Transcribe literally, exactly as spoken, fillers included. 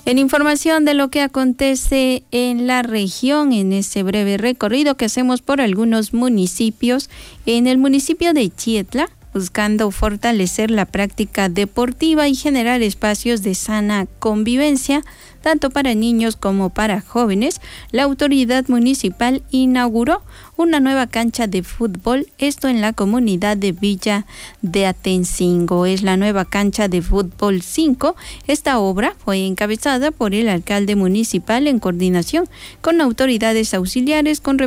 En información de lo que acontece en la región, en ese breve recorrido que hacemos por algunos municipios, en el municipio de Chietla, buscando fortalecer la práctica deportiva y generar espacios de sana convivencia, tanto para niños como para jóvenes, la autoridad municipal inauguró una nueva cancha de fútbol, esto en la comunidad de Villa de Atencingo. Es la nueva cancha de fútbol cinco. Esta obra fue encabezada por el alcalde municipal en coordinación con autoridades auxiliares con